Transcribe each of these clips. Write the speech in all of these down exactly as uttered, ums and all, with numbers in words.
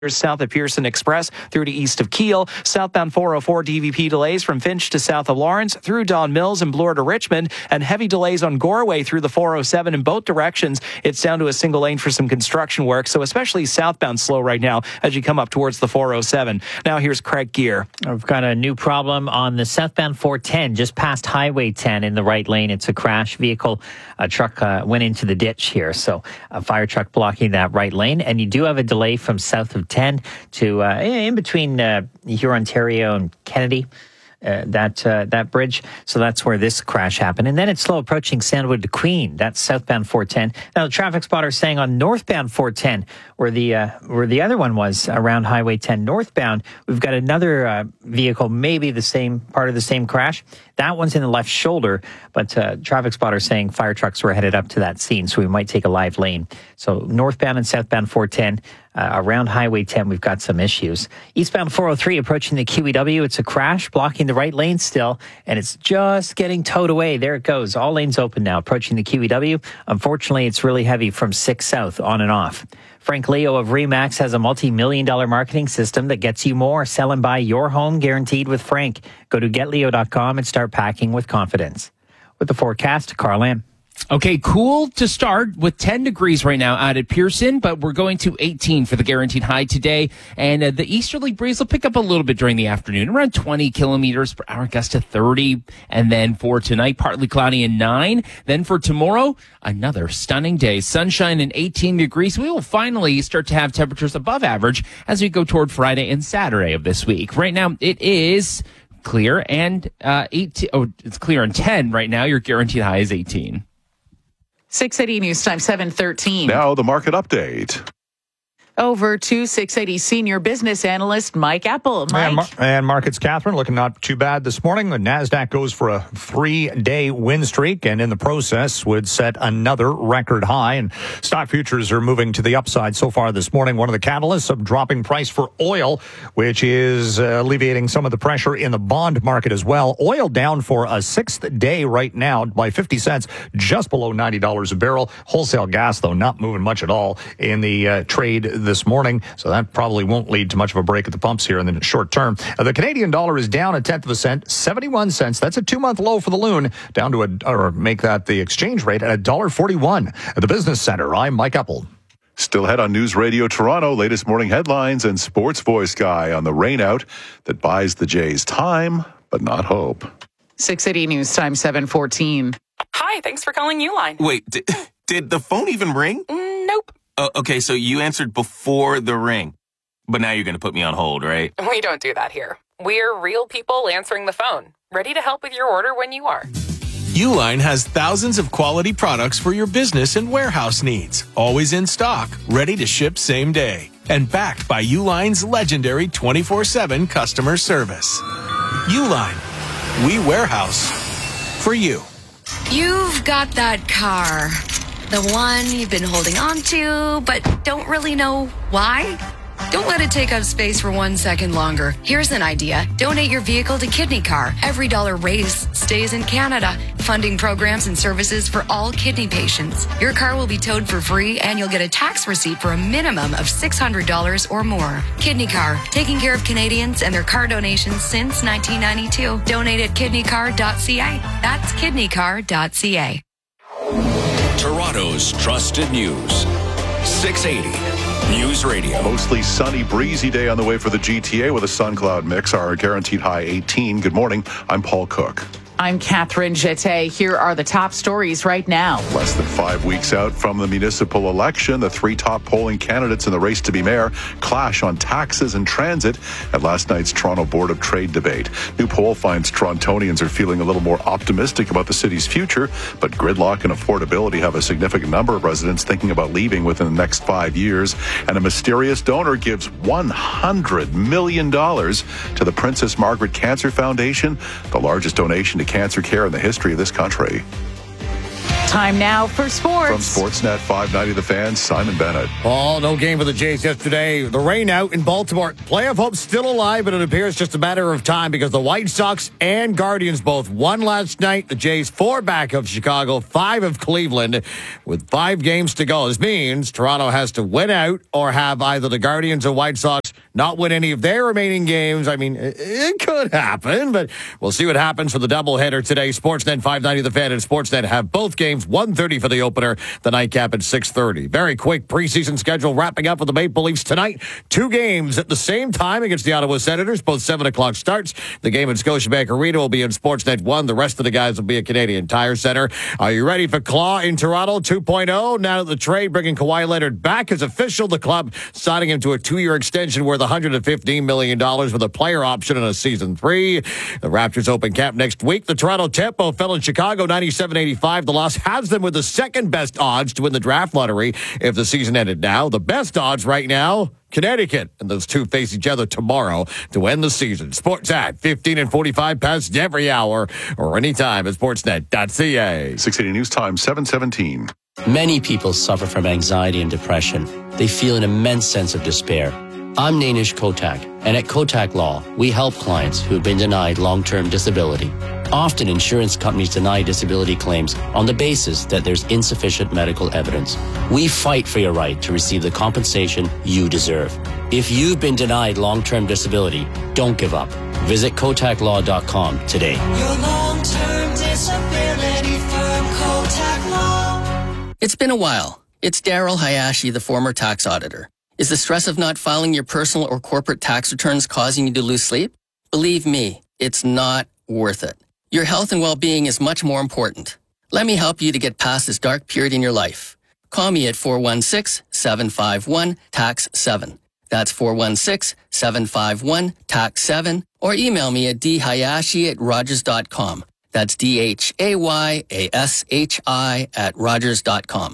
south of Pearson Express through to east of Kiel. Southbound four oh four D V P delays from Finch to south of Lawrence through Don Mills and Bloor to Richmond, and heavy delays on Goreway through the four oh seven in both directions. It's down to a single lane for some construction work, so especially southbound slow right now as you come up towards the four oh seven. Now here's Craig Gear. We've got a new problem on the southbound four ten, just past Highway ten in the right lane. It's a crash vehicle. A truck uh, went into the ditch here, so a fire truck blocking that right lane. And you do have a delay from south of ten to uh, in between uh, Hurontario and Kennedy. Uh, that uh, that bridge. So that's where this crash happened. And then it's slow approaching Sandwood to Queen. That's southbound four ten. Now, the traffic spotter is saying on northbound four ten, where the uh, where the other one was around Highway ten northbound, we've got another uh, vehicle, maybe the same part of the same crash. That one's in the left shoulder, but uh, traffic spotter saying fire trucks were headed up to that scene, so we might take a live lane. So northbound and southbound four ten, uh, around Highway ten, we've got some issues. Eastbound four oh three approaching the Q E W, it's a crash blocking the right lane still, and it's just getting towed away. There it goes. All lanes open now, approaching the Q E W. Unfortunately, it's really heavy from six south on and off. Frank Leo of Remax has a multi-million dollar marketing system that gets you more. Sell and buy your home guaranteed with Frank. Go to get leo dot com and start packing with confidence. With the forecast, Carl Lamb. Okay, cool to start with ten degrees right now out at Pearson, but we're going to eighteen for the guaranteed high today. And uh, the easterly breeze will pick up a little bit during the afternoon, around twenty kilometers per hour, gust to thirty. And then for tonight, partly cloudy and nine. Then for tomorrow, another stunning day. Sunshine and eighteen degrees. We will finally start to have temperatures above average as we go toward Friday and Saturday of this week. Right now, it is clear and uh, eighteen. Oh, it's clear and ten right now. Your guaranteed high is eighteen. six eighty News Time, seven thirteen. Now the market update. Over to six eighty senior business analyst Mike Apple. Mike. And, mar- and markets, Catherine, looking not too bad this morning. The NASDAQ goes for a three-day win streak, and in the process would set another record high. And stock futures are moving to the upside so far this morning. One of the catalysts of dropping price for oil, which is uh, alleviating some of the pressure in the bond market as well. Oil down for a sixth day right now by fifty cents, just below ninety dollars a barrel. Wholesale gas, though, not moving much at all in the uh, trade this morning, so that probably won't lead to much of a break at the pumps here in the short term. Uh, the Canadian dollar is down a tenth of a cent, seventy-one cents. That's a two-month low for the loon, down to a, or make that the exchange rate at one dollar forty-one. At the Business Center, I'm Mike Apple. Still ahead on News Radio Toronto, latest morning headlines and sports voice guy on the rainout that buys the Jays time, but not hope. six eighty News Time, seven fourteen. Hi, thanks for calling Uline. Wait, did, did the phone even ring? Mm, nope. Uh, okay, so you answered before the ring, but now you're going to put me on hold, right? We don't do that here. We're real people answering the phone, ready to help with your order when you are. Uline has thousands of quality products for your business and warehouse needs, always in stock, ready to ship same day, and backed by Uline's legendary twenty-four seven customer service. Uline, we warehouse for you. You've got that car. The one you've been holding on to, but don't really know why? Don't let it take up space for one second longer. Here's an idea. Donate your vehicle to Kidney Car. Every dollar raised stays in Canada, funding programs and services for all kidney patients. Your car will be towed for free, and you'll get a tax receipt for a minimum of six hundred dollars or more. Kidney Car, taking care of Canadians and their car donations since nineteen ninety-two. Donate at kidney car dot c a. That's kidney car dot c a. Toronto's trusted news. six eighty News Radio. Mostly sunny, breezy day on the way for the G T A with a sun cloud mix. Our guaranteed high eighteen. Good morning. I'm Paul Cook. I'm Catherine Jette. Here are the top stories right now. Less than five weeks out from the municipal election, the three top polling candidates in the race to be mayor clash on taxes and transit at last night's Toronto Board of Trade debate. New poll finds Torontonians are feeling a little more optimistic about the city's future, but gridlock and affordability have a significant number of residents thinking about leaving within the next five years. And a mysterious donor gives one hundred million dollars to the Princess Margaret Cancer Foundation, the largest donation to cancer care in the history of this country. Time now for sports. From Sportsnet five ninety The Fan, Simon Bennett. Oh, no game for the Jays yesterday. The rain out in Baltimore. Playoff hope still alive, but it appears just a matter of time because the White Sox and Guardians both won last night. The Jays four back of Chicago, five of Cleveland, with five games to go. This means Toronto has to win out or have either the Guardians or White Sox not win any of their remaining games. I mean, it could happen, but we'll see what happens for the doubleheader today. Sportsnet five ninety The Fan and Sportsnet have both games. one thirty for the opener, the nightcap at six thirty. Very quick preseason schedule wrapping up with the Maple Leafs tonight. Two games at the same time against the Ottawa Senators, both seven o'clock starts. The game at Scotiabank Arena will be in Sportsnet one. The rest of the guys will be at Canadian Tire Center. Are you ready for Claw in Toronto two point oh? Now that the trade bringing Kawhi Leonard back is official, the club signing him to a two-year extension worth one hundred fifteen million dollars with a player option in a season three. The Raptors open camp next week. The Toronto Tempo fell in Chicago ninety-seven eighty-five. The loss has them with the second best odds to win the draft lottery if the season ended now. The best odds right now, Connecticut, and those two face each other tomorrow to end the season. Sports at fifteen and forty-five past every hour or anytime at sportsnet dot c a. six eighty News Time, seven seventeen. Many people suffer from anxiety and depression. They feel an immense sense of despair. I'm Nainish Kotak, and at Kotak Law, we help clients who have been denied long-term disability. Often, insurance companies deny disability claims on the basis that there's insufficient medical evidence. We fight for your right to receive the compensation you deserve. If you've been denied long-term disability, don't give up. Visit kotak law dot com today. Your long-term disability firm, Kotak Law. It's been a while. It's Daryl Hayashi, the former tax auditor. Is the stress of not filing your personal or corporate tax returns causing you to lose sleep? Believe me, it's not worth it. Your health and well-being is much more important. Let me help you to get past this dark period in your life. Call me at four one six, seven five one, T A X seven. That's four one six, seven five one, T A X seven. Or email me at d hayashi at rogers dot com. That's D H A Y A S H I at rogers dot com.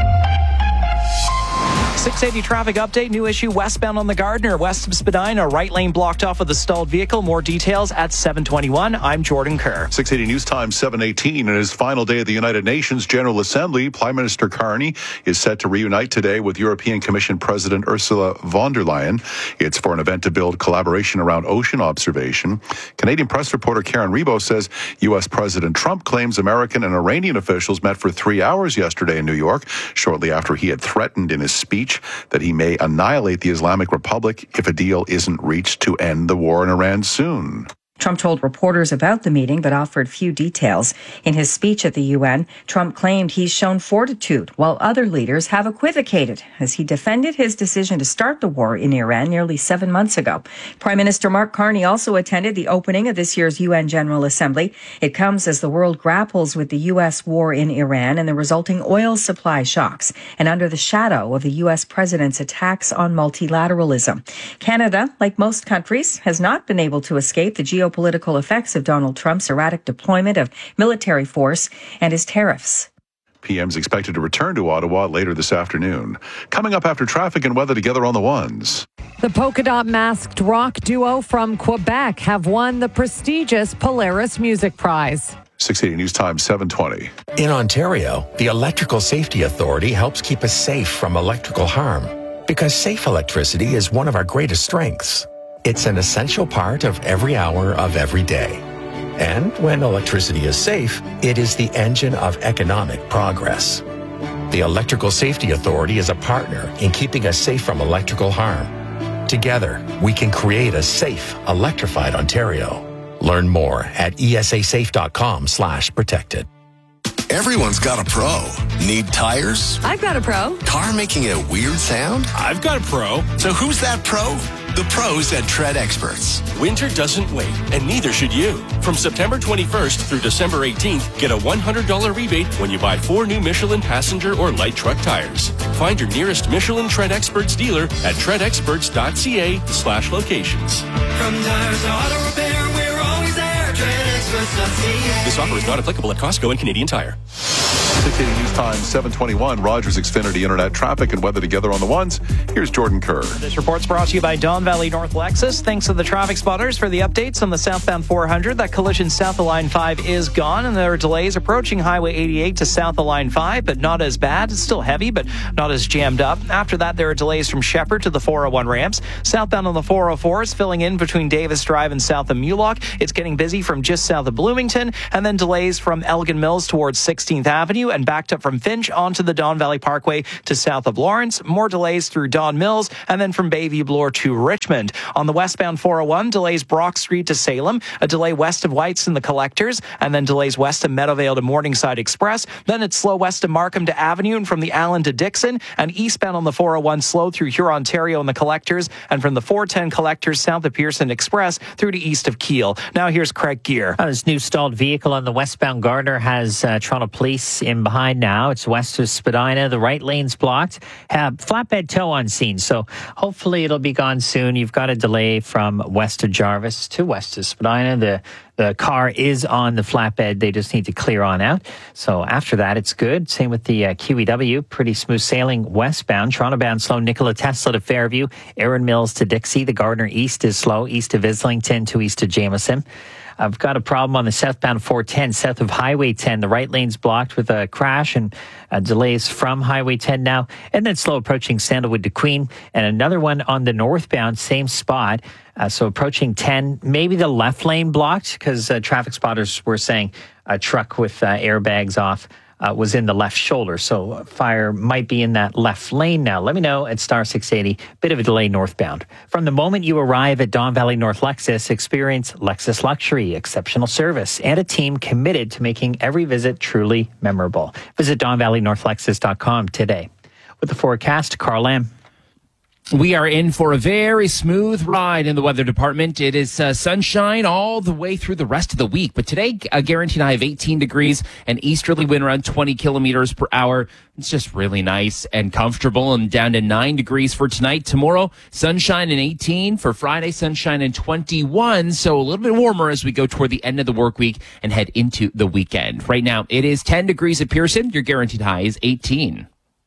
six eighty traffic update. New issue westbound on the Gardiner. West of Spadina, right lane blocked off with a stalled vehicle. More details at seven twenty-one. I'm Jordan Kerr. six eighty News Time, seven eighteen. In his final day of the United Nations General Assembly, Prime Minister Carney is set to reunite today with European Commission President Ursula von der Leyen. It's for an event to build collaboration around ocean observation. Canadian press reporter Karen Rebo says U S President Trump claims American and Iranian officials met for three hours yesterday in New York, shortly after he had threatened in his speech that he may annihilate the Islamic Republic if a deal isn't reached to end the war in Iran soon. Trump told reporters about the meeting but offered few details. In his speech at the U N, Trump claimed he's shown fortitude while other leaders have equivocated as he defended his decision to start the war in Iran nearly seven months ago. Prime Minister Mark Carney also attended the opening of this year's U N General Assembly. It comes as the world grapples with the U S war in Iran and the resulting oil supply shocks, and under the shadow of the U S president's attacks on multilateralism. Canada, like most countries, has not been able to escape the geopolitical political effects of Donald Trump's erratic deployment of military force and his tariffs. P M's expected to return to Ottawa later this afternoon. Coming up after traffic and weather together on the ones. The polka dot masked rock duo from Quebec have won the prestigious Polaris Music Prize. six eighty News Time, seven twenty. In Ontario, the Electrical Safety Authority helps keep us safe from electrical harm because safe electricity is one of our greatest strengths. It's an essential part of every hour of every day. And when electricity is safe, it is the engine of economic progress. The Electrical Safety Authority is a partner in keeping us safe from electrical harm. Together, we can create a safe, electrified Ontario. Learn more at E S A safe dot com slash protected. Everyone's got a pro. Need tires? I've got a pro. Car making a weird sound? I've got a pro. So who's that pro? The pros at Tread Experts. Winter doesn't wait, and neither should you. From September twenty-first through December eighteenth, get a one hundred dollars rebate when you buy four new Michelin passenger or light truck tires. Find your nearest Michelin Tread Experts dealer at tread experts dot c a slash locations. From tires to auto repair, we're always there. tread experts dot c a. This offer is not applicable at Costco and Canadian Tire. six eighty News Time, seven twenty-one. Rogers Xfinity Internet traffic and weather together on the ones. Here's Jordan Kerr. This report's brought to you by Don Valley North Lexus. Thanks to the traffic spotters for the updates on the southbound four hundred. That collision south of Line five is gone, and there are delays approaching Highway eighty-eight to south of Line five, but not as bad. It's still heavy, but not as jammed up. After that, there are delays from Shepherd to the four oh one ramps. Southbound on the four oh four is filling in between Davis Drive and south of Mulock. It's getting busy from just south of Bloomington, and then delays from Elgin Mills towards sixteenth Avenue and backed up from Finch onto the Don Valley Parkway to south of Lawrence. More delays through Don Mills and then from Bayview Bloor to Richmond. On the westbound four oh one, delays Brock Street to Salem, a delay west of Whites and the Collectors, and then delays west of Meadowvale to Morningside Express. Then it's slow west of Markham to Avenue and from the Allen to Dixon, and eastbound on the four oh one slow through Huron-Ontario and the Collectors, and from the four ten Collectors south of Pearson Express through to east of Kiel. Now here's Craig Gear. Uh, this new stalled vehicle on the westbound Gardner has uh, Toronto Police in behind now. It's west of Spadina. The right lane's blocked. Have flatbed tow on scene, so hopefully it'll be gone soon. You've got a delay from west of Jarvis to west of Spadina. The The car is on the flatbed. They just need to clear on out. So after that, it's good. Same with the uh, Q E W. Pretty smooth sailing westbound. Toronto-bound slow. Nikola Tesla to Fairview. Erin Mills to Dixie. The Gardner East is slow. East of Islington to east of Jameson. I've got a problem on the southbound four ten, south of Highway ten. The right lane's blocked with a crash and uh, delays from Highway ten now. And then slow approaching Sandalwood to Queen. And another one on the northbound, same spot. Uh, so approaching ten, maybe the left lane blocked because uh, traffic spotters were saying a truck with uh, airbags off uh, was in the left shoulder. So uh, fire might be in that left lane now. Let me know at star six eighty. Bit of a delay northbound. From the moment you arrive at Don Valley North Lexus, experience Lexus Luxury, exceptional service, and a team committed to making every visit truly memorable. Visit don valley north lexus dot com today. With the forecast, Carl Lamb. We are in for a very smooth ride in the weather department. It is uh, sunshine all the way through the rest of the week. But today, a guaranteed high of eighteen degrees, an easterly wind around twenty kilometers per hour. It's just really nice and comfortable, and down to nine degrees for tonight. Tomorrow, sunshine and eighteen. For Friday, sunshine and twenty-one. So a little bit warmer as we go toward the end of the work week and head into the weekend. Right now, it is ten degrees at Pearson. Your guaranteed high is eighteen.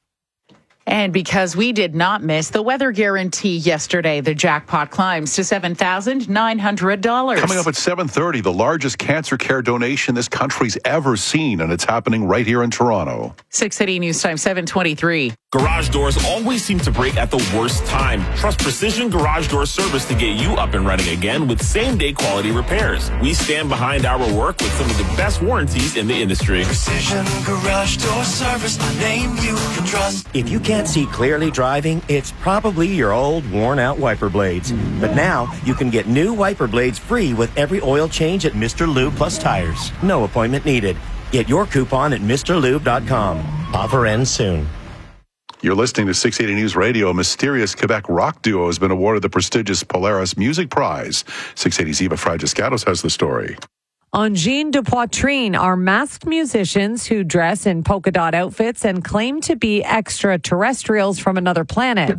And because we did not miss the weather guarantee yesterday, the jackpot climbs to seven thousand nine hundred dollars. Coming up at seven thirty, the largest cancer care donation this country's ever seen, and it's happening right here in Toronto. six eighty News Time, seven twenty-three. Garage doors always seem to break at the worst time. Trust Precision Garage Door Service to get you up and running again with same-day quality repairs. We stand behind our work with some of the best warranties in the industry. Precision Garage Door Service, a name you can trust. If you can't see clearly driving, it's probably your old worn-out wiper blades. But now you can get new wiper blades free with every oil change at Mister Lube Plus Tires. No appointment needed. Get your coupon at Mr Lube dot com. Offer ends soon. You're listening to six eighty News Radio. A mysterious Quebec rock duo has been awarded the prestigious Polaris Music Prize. six eighty's Eva Fragiscatos has the story. Angine de Poitrine are masked musicians who dress in polka dot outfits and claim to be extraterrestrials from another planet.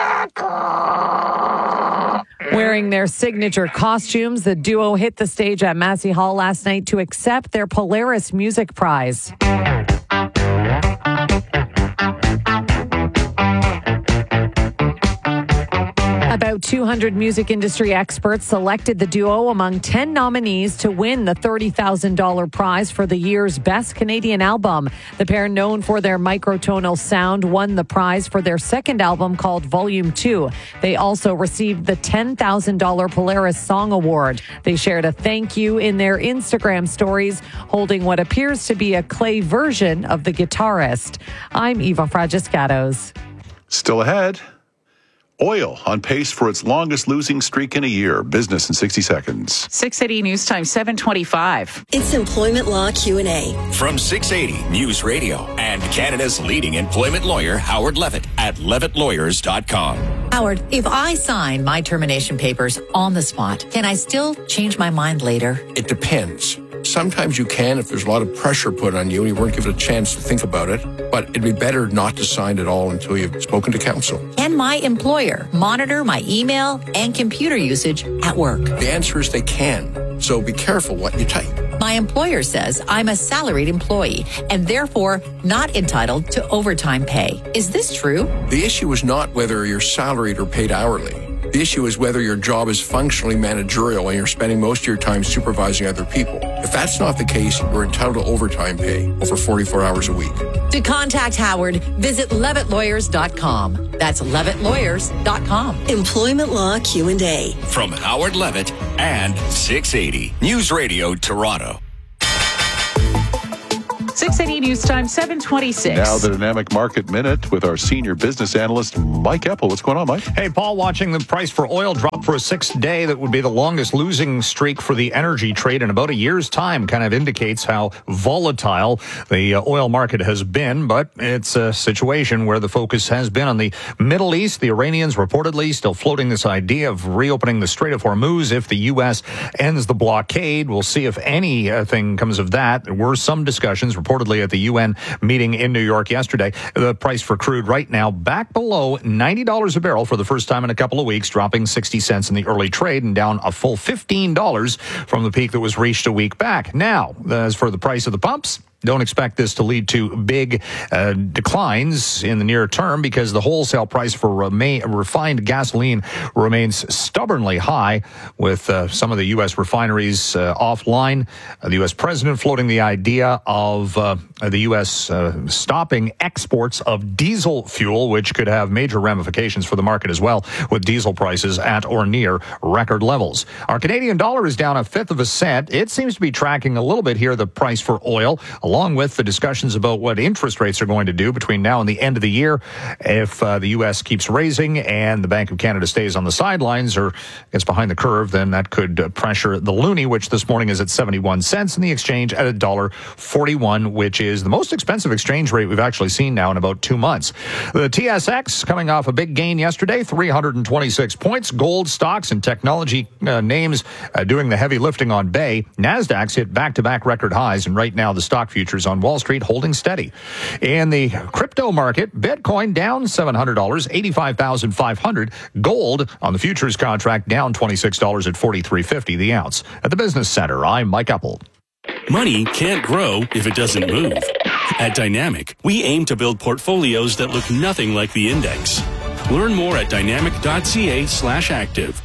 Wearing their signature costumes, the duo hit the stage at Massey Hall last night to accept their Polaris Music Prize. About two hundred music industry experts selected the duo among ten nominees to win the thirty thousand dollars prize for the year's Best Canadian Album. The pair, known for their microtonal sound, won the prize for their second album called Volume two. They also received the ten thousand dollars Polaris Song Award. They shared a thank you in their Instagram stories, holding what appears to be a clay version of the guitarist. I'm Eva Fragiscatos. Still ahead. Oil on pace for its longest losing streak in a year. Business in sixty seconds. six eighty News Time, seven twenty-five. It's Employment Law Q and A. From six eighty News Radio and Canada's leading employment lawyer, Howard Levitt, at levitt lawyers dot com. Howard, if I sign my termination papers on the spot, can I still change my mind later? It depends. Sometimes you can if there's a lot of pressure put on you and you weren't given a chance to think about it. But it'd be better not to sign it all until you've spoken to counsel. Can my employer monitor my email and computer usage at work? The answer is they can. So be careful what you type. My employer says I'm a salaried employee and therefore not entitled to overtime pay. Is this true? The issue is not whether you're salaried or paid hourly. The issue is whether your job is functionally managerial and you're spending most of your time supervising other people. If that's not the case, you're entitled to overtime pay over forty-four hours a week. To contact Howard, visit levitt lawyers dot com. That's levitt lawyers dot com. Employment Law Q and A. From Howard Levitt and six eighty News Radio Toronto. six eighty News Time, seven twenty-six. Now the Dynamic Market Minute with our senior business analyst, Mike Epple. What's going on, Mike? Hey, Paul, watching the price for oil drop for a sixth day. That would be the longest losing streak for the energy trade in about a year's time. Kind of indicates how volatile the uh, oil market has been. But it's a situation where the focus has been on the Middle East. The Iranians reportedly still floating this idea of reopening the Strait of Hormuz if the U S ends the blockade. We'll see if anything comes of that. There were some discussions reportedly at the U N meeting in New York yesterday. The price for crude right now back below ninety dollars a barrel for the first time in a couple of weeks, dropping sixty cents in the early trade and down a full fifteen dollars from the peak that was reached a week back. Now, as for the price of the pumps, don't expect this to lead to big uh, declines in the near term because the wholesale price for remain, refined gasoline remains stubbornly high with uh, some of the U S refineries uh, offline. Uh, the U S president floating the idea of uh, the U S uh, stopping exports of diesel fuel, which could have major ramifications for the market as well, with diesel prices at or near record levels. Our Canadian dollar is down a fifth of a cent. It seems to be tracking a little bit here, the price for oil, along with the discussions about what interest rates are going to do between now and the end of the year. If uh, the U S keeps raising and the Bank of Canada stays on the sidelines or gets behind the curve, then that could uh, pressure the loonie, which this morning is at seventy-one cents, and the exchange at one dollar forty-one, which is the most expensive exchange rate we've actually seen now in about two months. The T S X coming off a big gain yesterday, three hundred twenty-six points. Gold stocks and technology uh, names uh, doing the heavy lifting on Bay. Nasdaq's hit back-to-back record highs, and right now the stock futures on Wall Street holding steady. In the crypto market, Bitcoin down seven hundred dollars, eighty-five thousand five hundred dollars. Gold on the futures contract down twenty-six dollars at forty-three fifty the ounce. At the Business Center, I'm Mike Epple. Money can't grow if it doesn't move. At Dynamic, we aim to build portfolios that look nothing like the index. Learn more at dynamic.ca slash active.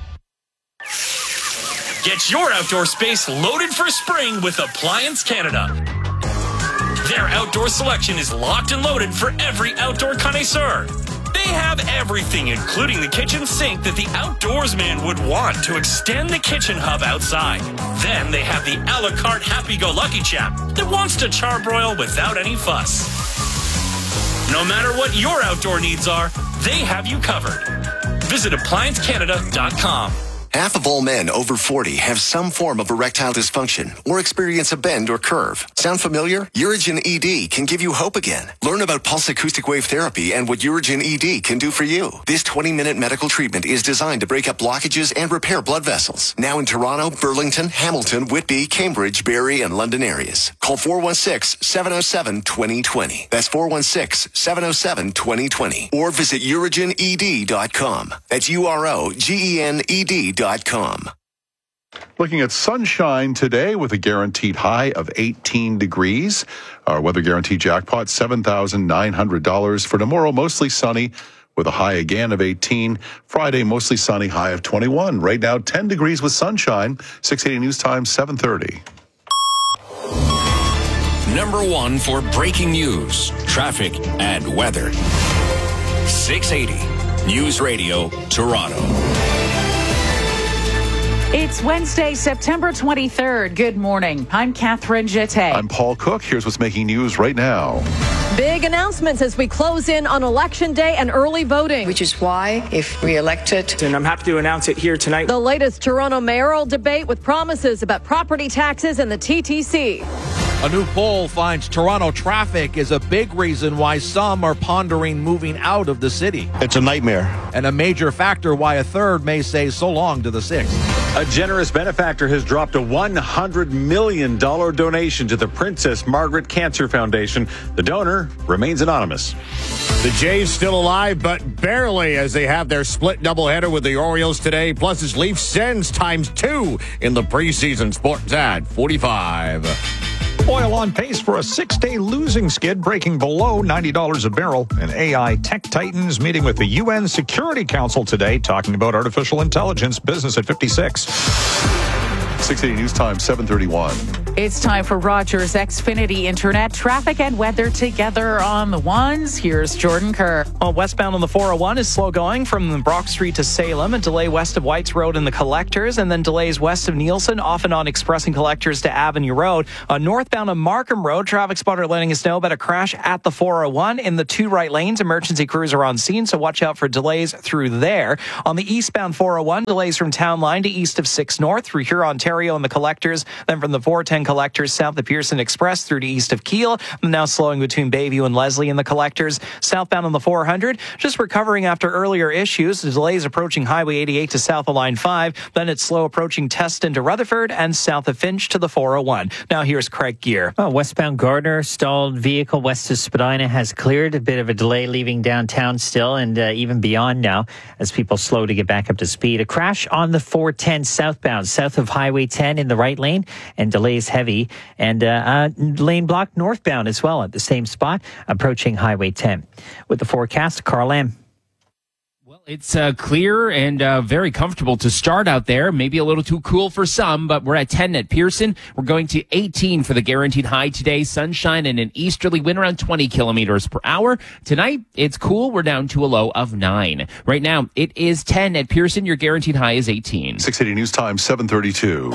Get your outdoor space loaded for spring with Appliance Canada. Their outdoor selection is locked and loaded for every outdoor connoisseur. They have everything, including the kitchen sink that the outdoorsman would want to extend the kitchen hub outside. Then they have the a la carte happy-go-lucky chap that wants to charbroil without any fuss. No matter what your outdoor needs are, they have you covered. Visit appliance canada dot com. Half of all men over forty have some form of erectile dysfunction or experience a bend or curve. Sound familiar? Urigen E D can give you hope again. Learn about pulse acoustic wave therapy and what Urigen E D can do for you. This twenty-minute medical treatment is designed to break up blockages and repair blood vessels. Now in Toronto, Burlington, Hamilton, Whitby, Cambridge, Barrie, and London areas. Call four one six, seven oh seven, two oh two oh. That's four one six, seven oh seven, two oh two oh. Or visit urigen e d dot com. That's U R O G E N E D dot com. Looking at sunshine today with a guaranteed high of eighteen degrees. Our weather guarantee jackpot, seven thousand nine hundred dollars. For tomorrow, mostly sunny with a high again of eighteen. Friday, mostly sunny, high of twenty-one. Right now, ten degrees with sunshine. six eighty News Time, seven thirty. Number one for breaking news, traffic, and weather. six eighty News Radio Toronto. It's Wednesday, September twenty-third. Good morning. I'm Catherine Jeté. I'm Paul Cook. Here's what's making news right now. Big announcements as we close in on Election Day and early voting. Which is why, if re-elected, and I'm happy to announce it here tonight. The latest Toronto mayoral debate with promises about property taxes and the T T C. A new poll finds Toronto traffic is a big reason why some are pondering moving out of the city. It's a nightmare. And a major factor why a third may say so long to the sixth. A generous benefactor has dropped a one hundred million dollars donation to the Princess Margaret Cancer Foundation. The donor remains anonymous. The Jays still alive, but barely, as they have their split doubleheader with the Orioles today. Plus, it's Leafs Sens times two in the preseason. Sports at forty-five. Oil on pace for a six-day losing skid, breaking below ninety dollars a barrel. And A I tech titans meeting with the U N Security Council today, talking about artificial intelligence. Business at fifty-six. six eighty News Time, seven thirty-one. It's time for Rogers Xfinity Internet traffic and weather together on the ones. Here's Jordan Kerr. Well, westbound on the four oh one is slow going from Brock Street to Salem. A delay west of Whites Road in the Collectors, and then delays west of Nielsen, off and on Express and Collectors to Avenue Road. Uh, northbound on Markham Road, traffic spotter letting us know about a crash at the four oh one in the two right lanes. Emergency crews are on scene, so watch out for delays through there. On the eastbound four oh one, delays from Town Line to east of six North through Huron, Ontario and the Collectors, then from the four ten Collectors south of Pearson Express through to east of Kiel, now slowing between Bayview and Leslie in the Collectors. Southbound on the four hundred, just recovering after earlier issues. The delays approaching Highway eighty-eight to south of Line five, then it's slow approaching Teston to Rutherford and south of Finch to the four oh one. Now here's Craig Gear. Oh, westbound Gardner, stalled vehicle west of Spadina has cleared. A bit of a delay leaving downtown still, and uh, even beyond now as people slow to get back up to speed. A crash on the four ten southbound, south of Highway ten in the right lane, and delays heavy. And uh, uh, lane block northbound as well at the same spot, approaching Highway ten. With the forecast, Carl Lamb. Well, it's uh, clear and uh, very comfortable to start out there. Maybe a little too cool for some, but we're at ten at Pearson. We're going to eighteen for the guaranteed high today. Sunshine and an easterly wind around twenty kilometers per hour. Tonight, it's cool. We're down to a low of nine. Right now, it is ten at Pearson. Your guaranteed high is eighteen. six eighty News Time, seven thirty-two.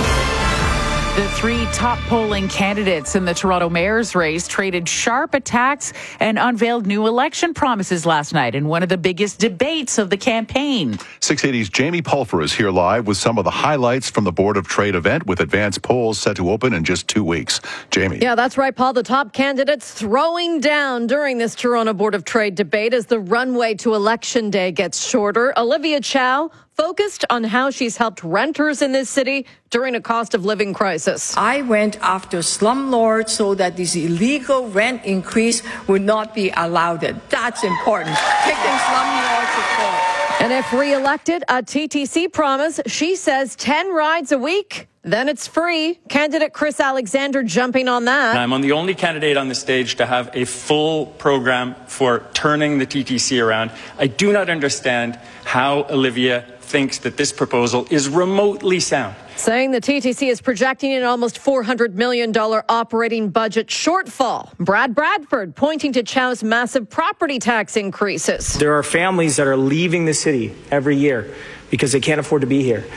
The three top polling candidates in the Toronto mayor's race traded sharp attacks and unveiled new election promises last night in one of the biggest debates of the campaign. six eighty's Jamie Pulfer is here live with some of the highlights from the Board of Trade event, with advanced polls set to open in just two weeks. Jamie. Yeah, that's right, Paul. The top candidates throwing down during this Toronto Board of Trade debate as the runway to Election Day gets shorter. Olivia Chow focused on how she's helped renters in this city during a cost of living crisis. I went after slumlords so that this illegal rent increase would not be allowed. That's important. Taking slumlords to court. And if re-elected, a T T C promise, she says ten rides a week, then it's free. Candidate Chris Alexander jumping on that. I'm on the only candidate on the stage to have a full program for turning the T T C around. I do not understand how Olivia thinks that this proposal is remotely sound. Saying the T T C is projecting an almost four hundred million dollars operating budget shortfall. Brad Bradford pointing to Chow's massive property tax increases. There are families that are leaving the city every year because they can't afford to be here.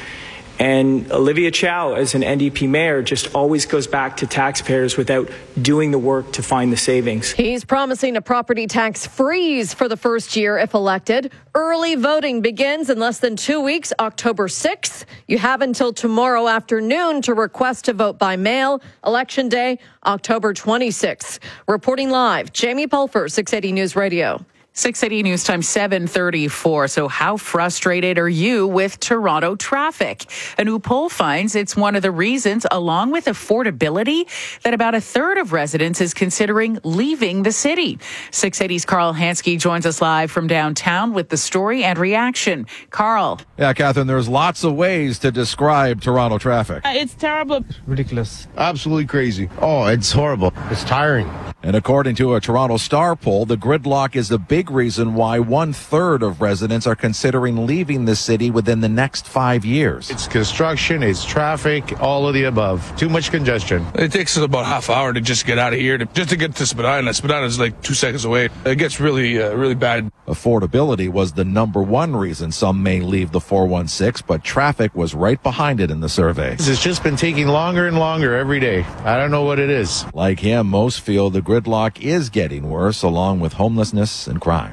And Olivia Chow, as an N D P mayor, just always goes back to taxpayers without doing the work to find the savings. He's promising a property tax freeze for the first year if elected. Early voting begins in less than two weeks, October sixth. You have until tomorrow afternoon to request to vote by mail. Election Day, October twenty-sixth. Reporting live, Jamie Pulfer, six eighty News Radio. six eighty News Time, seven thirty-four. So how frustrated are you with Toronto traffic? A new poll finds it's one of the reasons, along with affordability, that about a third of residents is considering leaving the city. six eighty's Carl Hansky joins us live from downtown with the story and reaction. Carl. Yeah, Catherine, there's lots of ways to describe Toronto traffic. Uh, it's terrible. Ridiculous. Absolutely crazy. Oh, it's horrible. It's tiring. And according to a Toronto Star poll, the gridlock is the big reason why one third of residents are considering leaving the city within the next five years. It's construction, it's traffic, all of the above. Too much congestion. It takes us about half hour to just get out of here, to, just to get to Spadina. Spadina is like two seconds away. It gets really, uh, really bad. Affordability was the number one reason some may leave the four one six, but traffic was right behind it in the survey. It's just been taking longer and longer every day. I don't know what it is. Like him, most feel the gridlock is getting worse, along with homelessness and crime.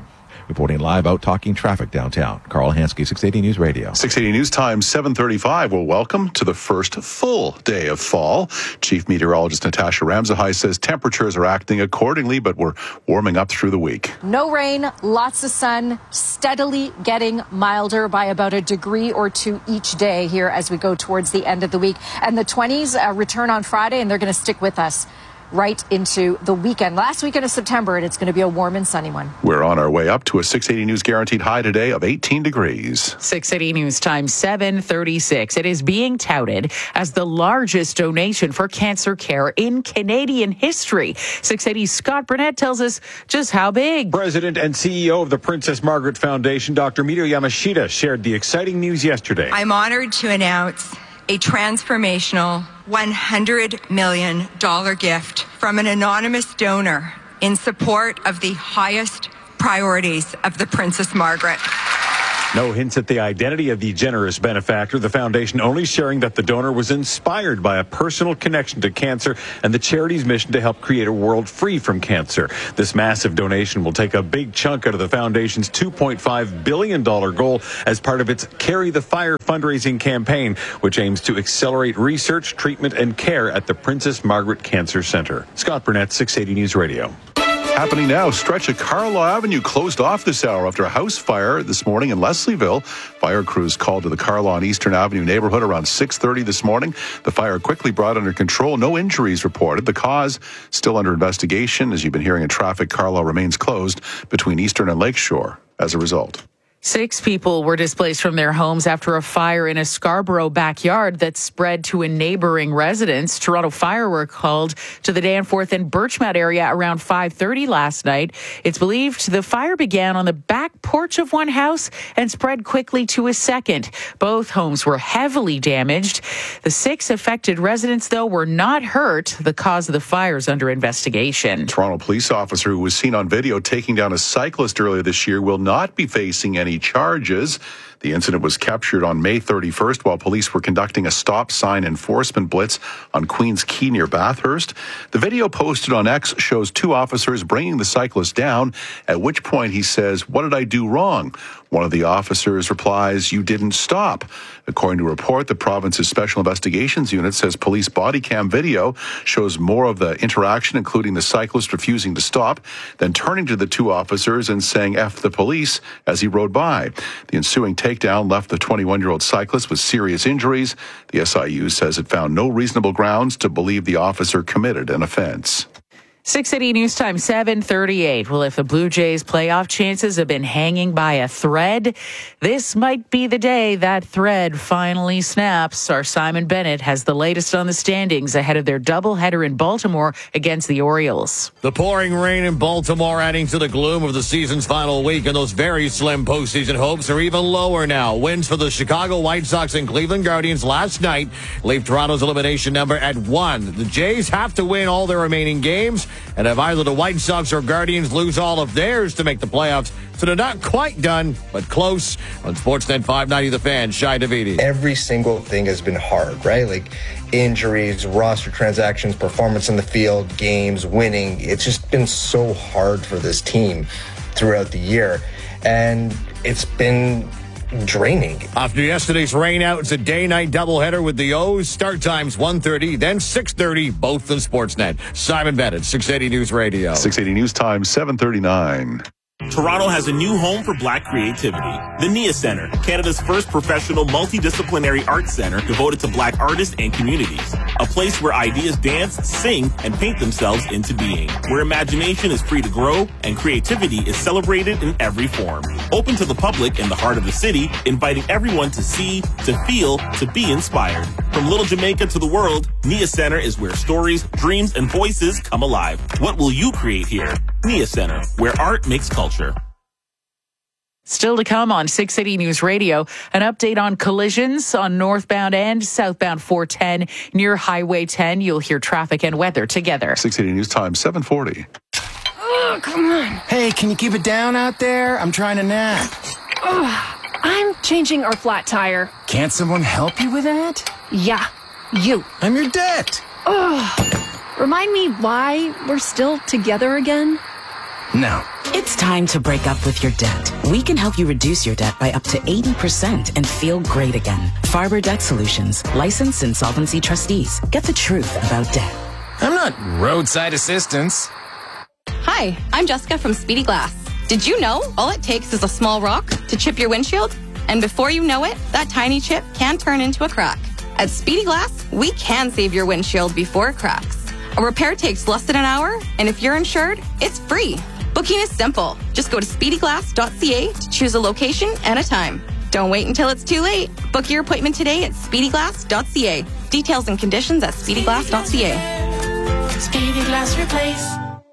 Reporting live out talking traffic downtown. Carl Hansky, six eighty News Radio. six eighty News Time, seven thirty-five. Well, welcome to the first full day of fall. Chief Meteorologist Natasha Ramsahai says temperatures are acting accordingly, but we're warming up through the week. No rain, lots of sun, steadily getting milder by about a degree or two each day here as we go towards the end of the week. And the twenties uh, return on Friday, and they're going to stick with us right into the weekend. Last weekend of September, and it's going to be a warm and sunny one. We're on our way up to a six eighty News guaranteed high today of eighteen degrees. six eighty News Time, seven thirty-six. It is being touted as the largest donation for cancer care in Canadian history. six eighty's Scott Burnett tells us just how big. President and C E O of the Princess Margaret Foundation, Doctor Mito Yamashita, shared the exciting news yesterday. I'm honored to announce a transformational one hundred million dollars gift from an anonymous donor in support of the highest priorities of the Princess Margaret. No hints at the identity of the generous benefactor. The foundation only sharing that the donor was inspired by a personal connection to cancer and the charity's mission to help create a world free from cancer. This massive donation will take a big chunk out of the foundation's two point five billion dollars goal as part of its Carry the Fire fundraising campaign, which aims to accelerate research, treatment, and care at the Princess Margaret Cancer Center. Scott Burnett, six eighty News Radio. Happening now, stretch of Carlaw Avenue closed off this hour after a house fire this morning in Leslieville. Fire crews called to the Carlaw and Eastern Avenue neighborhood around six thirty this morning. The fire quickly brought under control. No injuries reported. The cause still under investigation. As you've been hearing in traffic, Carlaw remains closed between Eastern and Lakeshore as a result. Six people were displaced from their homes after a fire in a Scarborough backyard that spread to a neighboring residence. Toronto Fire were called to the Danforth and Birchmount area around five thirty last night. It's believed the fire began on the back porch of one house and spread quickly to a second. Both homes were heavily damaged. The six affected residents, though, were not hurt. The cause of the fire is under investigation. Toronto police officer who was seen on video taking down a cyclist earlier this year will not be facing any charges. The incident was captured on May thirty-first while police were conducting a stop sign enforcement blitz on Queens Quay near Bathurst. The video posted on X shows two officers bringing the cyclist down, at which point he says, "What did I do wrong?" One of the officers replies, "You didn't stop." According to a report, the province's Special Investigations Unit says police body cam video shows more of the interaction, including the cyclist refusing to stop, then turning to the two officers and saying "F the police" as he rode by. The ensuing takedown left the twenty-one-year-old cyclist with serious injuries. The S I U says it found no reasonable grounds to believe the officer committed an offense. six eighty News Time, seven thirty-eight. Well, if the Blue Jays' playoff chances have been hanging by a thread, this might be the day that thread finally snaps. Our Simon Bennett has the latest on the standings ahead of their doubleheader in Baltimore against the Orioles. The pouring rain in Baltimore adding to the gloom of the season's final week, and those very slim postseason hopes are even lower now. Wins for the Chicago White Sox and Cleveland Guardians last night leave Toronto's elimination number at one. The Jays have to win all their remaining games, and if either the White Sox or Guardians lose all of theirs to make the playoffs, so they're not quite done, but close. On Sportsnet five ninety, The Fan, Shai Davidi. Every single thing has been hard, right? Like injuries, roster transactions, performance in the field, games, winning. It's just been so hard for this team throughout the year, and it's been draining. After yesterday's rain out, it's a day-night doubleheader with the O's. Start times one thirty, then six thirty, both on Sportsnet. Simon Bennett, six eighty News Radio. six eighty News Time, seven thirty-nine. Toronto has a new home for Black creativity. The Nia Centre, Canada's first professional multidisciplinary arts center devoted to Black artists and communities. A place where ideas dance, sing, and paint themselves into being. Where imagination is free to grow and creativity is celebrated in every form. Open to the public in the heart of the city, inviting everyone to see, to feel, to be inspired. From Little Jamaica to the world, Nia Centre is where stories, dreams, and voices come alive. What will you create here? Nia Centre, where art makes culture. Still to come on six eighty News Radio, an update on collisions on northbound and southbound four ten near Highway ten. You'll hear traffic and weather together. six eighty News Time, seven forty. Oh, come on. Hey, can you keep it down out there? I'm trying to nap. Oh, I'm changing our flat tire. Can't someone help you with that? Yeah, you. I'm your debt. Oh, remind me why we're still together again? No. It's time to break up with your debt. We can help you reduce your debt by up to eighty percent and feel great again. Farber Debt Solutions, licensed insolvency trustees. Get the truth about debt. I'm not roadside assistance. Hi, I'm Jessica from Speedy Glass. Did you know all it takes is a small rock to chip your windshield? And before you know it, that tiny chip can turn into a crack. At Speedy Glass, we can save your windshield before it cracks. A repair takes less than an hour, and if you're insured, it's free. Booking is simple. Just go to speedy glass dot c a to choose a location and a time. Don't wait until it's too late. Book your appointment today at speedy glass dot c a. Details and conditions at speedy glass dot c a. Speedy Glass Replace.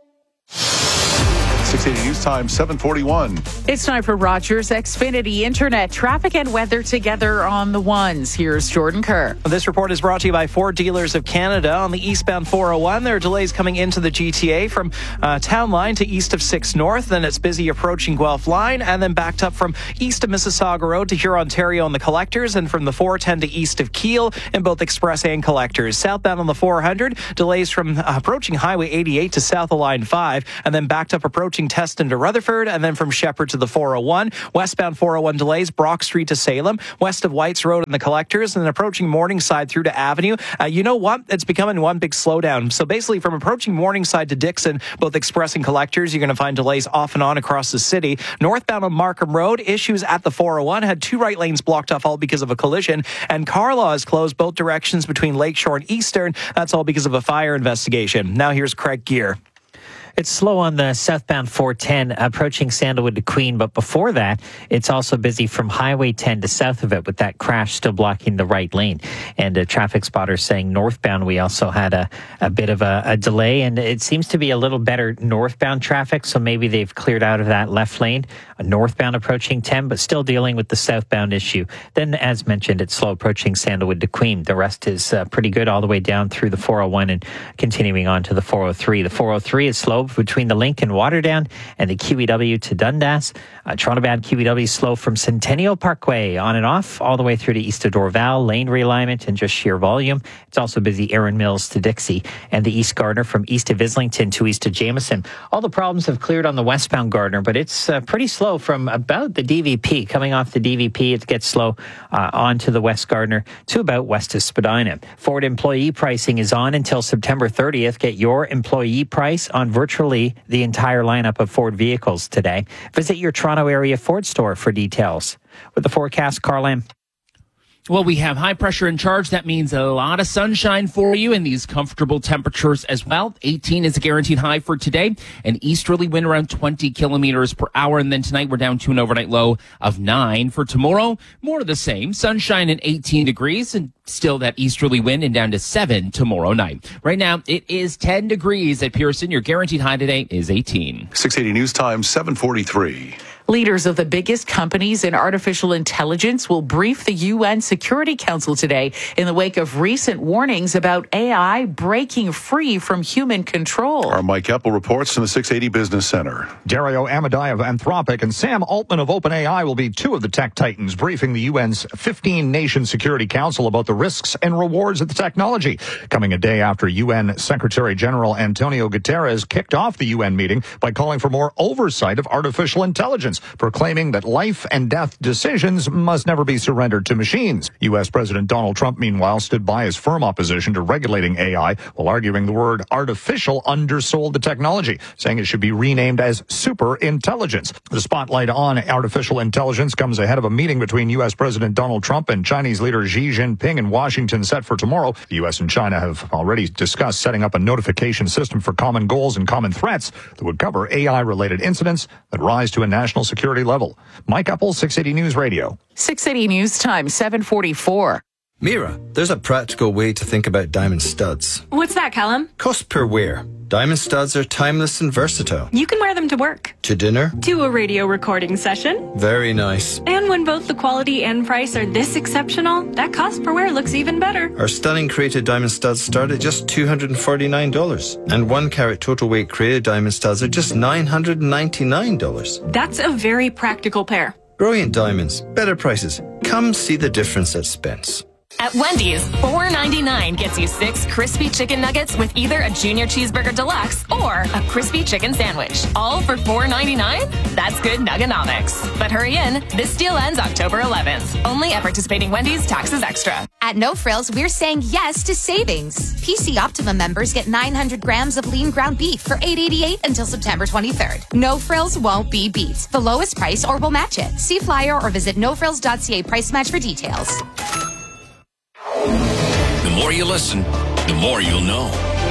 six eighty News Time, seven forty-one. It's time for Rogers Xfinity Internet traffic and weather together on the ones. Here's Jordan Kerr. This report is brought to you by Ford Dealers of Canada. On the eastbound four oh one, there are delays coming into the G T A from uh, Town Line to east of six North. Then it's busy approaching Guelph Line and then backed up from east of Mississauga Road to Huron-Ontario on the Collectors and from the four ten to east of Kiel in both Express and Collectors. Southbound on the four hundred, delays from uh, approaching Highway eighty-eight to south of Line five and then backed up approaching Teston to Rutherford and then from Shepherd to the four oh one. Westbound four oh one delays, Brock Street to Salem, west of Whites Road and the Collectors, and then approaching Morningside through to Avenue. Uh, you know what? It's becoming one big slowdown. So basically from approaching Morningside to Dixon, both Express and Collectors, you're going to find delays off and on across the city. Northbound on Markham Road, issues at the four oh one, had two right lanes blocked off all because of a collision, and Carlaw is closed both directions between Lakeshore and Eastern. That's all because of a fire investigation. Now here's Craig Gear. It's slow on the southbound four ten approaching Sandalwood to Queen, but before that, it's also busy from Highway ten to south of it with that crash still blocking the right lane. And a traffic spotter saying northbound, we also had a, a bit of a, a delay, and it seems to be a little better northbound traffic, so maybe they've cleared out of that left lane, a northbound approaching ten, but still dealing with the southbound issue. Then, as mentioned, it's slow approaching Sandalwood to Queen. The rest is uh, pretty good all the way down through the four oh one and continuing on to the four oh three. The four oh three is slow between the Link and Waterdown and the Q E W to Dundas. Uh, Toronto-bound Q E W slow from Centennial Parkway on and off all the way through to east of Dorval, lane realignment and just sheer volume. It's also busy Erin Mills to Dixie and the East Gardner from east of Islington to east of Jameson. All the problems have cleared on the westbound Gardner, but it's uh, pretty slow from about the D V P. Coming off the D V P, it gets slow uh, on to the West Gardner to about west of Spadina. Ford employee pricing is on until September thirtieth. Get your employee price on virtually the entire lineup of Ford vehicles today. Visit your Toronto area Ford store for details. With the forecast, Carl M. Well, we have high pressure in charge. That means a lot of sunshine for you and these comfortable temperatures as well. eighteen is a guaranteed high for today. An easterly wind around twenty kilometers per hour. And then tonight we're down to an overnight low of nine. For tomorrow, more of the same. Sunshine and eighteen degrees and still that easterly wind and down to seven tomorrow night. Right now, it is ten degrees at Pearson. Your guaranteed high today is eighteen. six eighty News Time, seven forty-three. Leaders of the biggest companies in artificial intelligence will brief the U N Security Council today in the wake of recent warnings about A I breaking free from human control. Our Mike Eppel reports from the six eighty Business Center. Dario Amodei of Anthropic and Sam Altman of OpenAI will be two of the tech titans briefing the U N's fifteen-nation Security Council about the risks and rewards of the technology. Coming a day after U N Secretary General Antonio Guterres kicked off the U N meeting by calling for more oversight of artificial intelligence, proclaiming that life and death decisions must never be surrendered to machines. U S President Donald Trump, meanwhile, stood by his firm opposition to regulating A I while arguing the word artificial undersold the technology, saying it should be renamed as super intelligence. The spotlight on artificial intelligence comes ahead of a meeting between U S President Donald Trump and Chinese leader Xi Jinping in Washington set for tomorrow. The U S and China have already discussed setting up a notification system for common goals and common threats that would cover A I-related incidents that rise to a national security level. Mike Eppel, six eighty News Radio. six eighty News Time, seven forty-four. Mira, there's a practical way to think about diamond studs. What's that, Callum? Cost per wear. Diamond studs are timeless and versatile. You can wear them to work. To dinner. To a radio recording session. Very nice. And when both the quality and price are this exceptional, that cost per wear looks even better. Our stunning created diamond studs start at just two hundred forty-nine dollars. And one carat total weight created diamond studs are just nine hundred ninety-nine dollars. That's a very practical pair. Brilliant diamonds, better prices. Come see the difference at Spence. At Wendy's, four ninety-nine gets you six crispy chicken nuggets with either a junior cheeseburger deluxe or a crispy chicken sandwich. All for four ninety-nine? That's good Nugganomics. But hurry in, this deal ends October eleventh. Only at participating Wendy's, taxes extra. At No Frills, we're saying yes to savings. P C Optimum members get nine hundred grams of lean ground beef for eight eighty-eight until September twenty-third. No Frills won't be beat. The lowest price or we'll match it. See flyer or visit no frills dot c a price match for details. The more you listen, the more you'll know.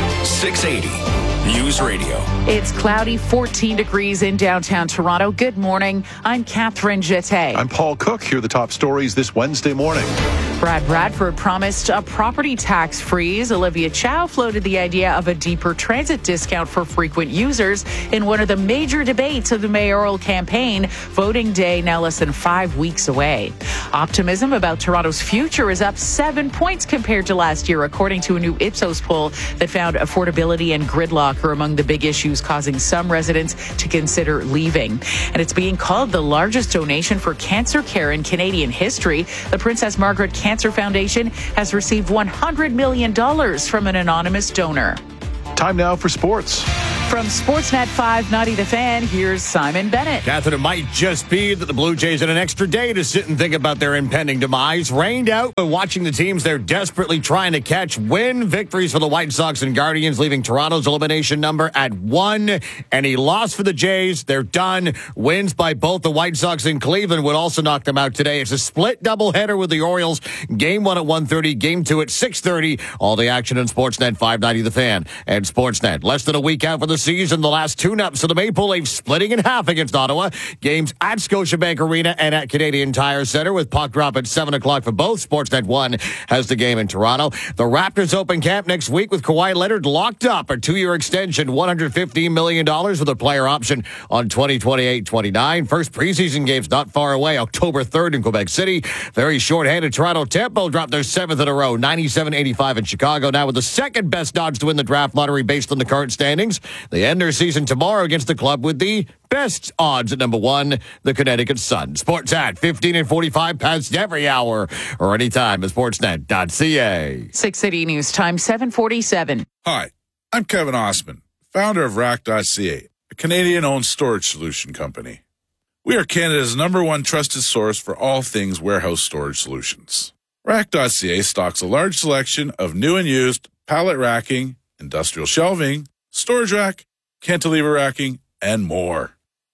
six eighty News Radio. It's cloudy, fourteen degrees in downtown Toronto. Good morning. I'm Catherine Jeté. I'm Paul Cook. Here are the top stories this Wednesday morning. Brad Bradford promised a property tax freeze. Olivia Chow floated the idea of a deeper transit discount for frequent users in one of the major debates of the mayoral campaign. Voting day now less than five weeks away. Optimism about Toronto's future is up seven points compared to last year, according to a new Ipsos poll that found affordability and gridlock are among the big issues causing some residents to consider leaving. And it's being called the largest donation for cancer care in Canadian history. The Princess Margaret Cancer Foundation has received one hundred million dollars from an anonymous donor. Time now for sports. From Sportsnet five ninety The Fan, here's Simon Bennett. Catherine, it might just be that the Blue Jays had an extra day to sit and think about their impending demise. Rained out, but watching the teams they're desperately trying to catch win. Victories for the White Sox and Guardians, leaving Toronto's elimination number at one. And he lost for the Jays. They're done. Wins by both the White Sox and Cleveland would also knock them out today. It's a split doubleheader with the Orioles. Game one at one thirty, game two at six thirty. All the action on Sportsnet five ninety The Fan and Sportsnet. Less than a week out for the season. The last tune-ups for the Maple Leafs splitting in half against Ottawa. Games at Scotiabank Arena and at Canadian Tire Centre with puck drop at seven o'clock for both. Sportsnet one has the game in Toronto. The Raptors open camp next week with Kawhi Leonard locked up. A two-year extension, one hundred fifteen million dollars with a player option on twenty twenty-eight twenty-nine. First preseason games not far away, October third in Quebec City. Very short-handed Toronto tempo dropped their seventh in a row, ninety-seven eighty-five in Chicago. Now with the second best odds to win the draft lottery based on the current standings. They end their season tomorrow against the club with the best odds at number one, the Connecticut Sun. Sports at fifteen and forty-five past every hour or anytime at sportsnet dot c a. six City News Time, seven forty-seven. Hi, I'm Kevin Osman, founder of rack dot c a, a Canadian-owned storage solution company. We are Canada's number one trusted source for all things warehouse storage solutions. rack dot c a stocks a large selection of new and used pallet racking, industrial shelving, storage rack, cantilever racking, and more.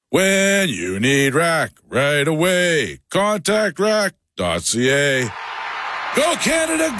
When you need rack right away, contact rack dot c a. Go Canada,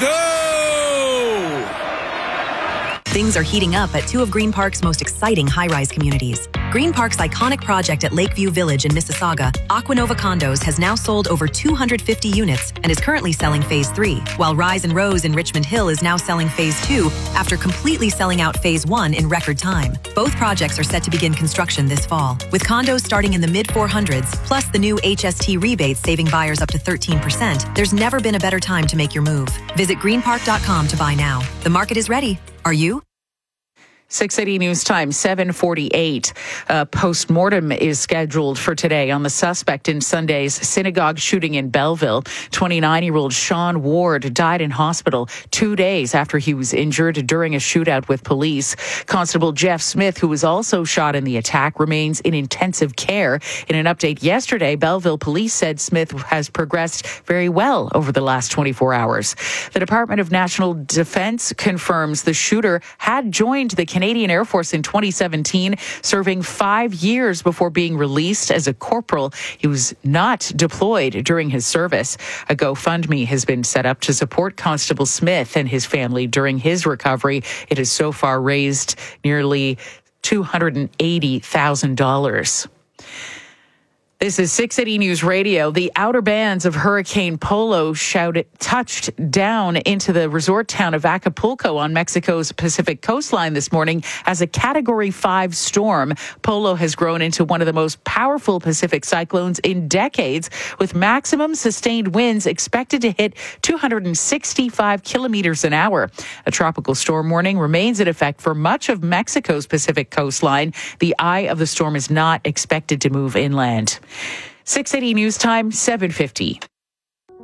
go! Things are heating up at two of Green Park's most exciting high-rise communities. Green Park's iconic project at Lakeview Village in Mississauga, Aquanova Condos, has now sold over two hundred fifty units and is currently selling Phase three, while Rise and Rose in Richmond Hill is now selling Phase two after completely selling out Phase one in record time. Both projects are set to begin construction this fall, with condos starting in the mid four hundreds, plus the new H S T rebates saving buyers up to thirteen percent. There's never been a better time to make your move. Visit green park dot com to buy now. The market is ready. Are you? six City News Time, seven forty-eight. A post-mortem is scheduled for today on the suspect in Sunday's synagogue shooting in Belleville. twenty-nine-year-old Sean Ward died in hospital two days after he was injured during a shootout with police. Constable Jeff Smith, who was also shot in the attack, remains in intensive care. In an update yesterday, Belleville police said Smith has progressed very well over the last twenty-four hours. The Department of National Defense confirms the shooter had joined the Canadian Air Force in twenty seventeen, serving five years before being released as a corporal. He was not deployed during his service. A GoFundMe has been set up to support Constable Smith and his family during his recovery. It has so far raised nearly two hundred eighty thousand dollars. This is six City News Radio. The outer bands of Hurricane Polo shouted, touched down into the resort town of Acapulco on Mexico's Pacific coastline this morning as a Category five storm. Polo has grown into one of the most powerful Pacific cyclones in decades, with maximum sustained winds expected to hit two hundred sixty-five kilometers an hour. A tropical storm warning remains in effect for much of Mexico's Pacific coastline. The eye of the storm is not expected to move inland. six eighty News Time, seven fifty.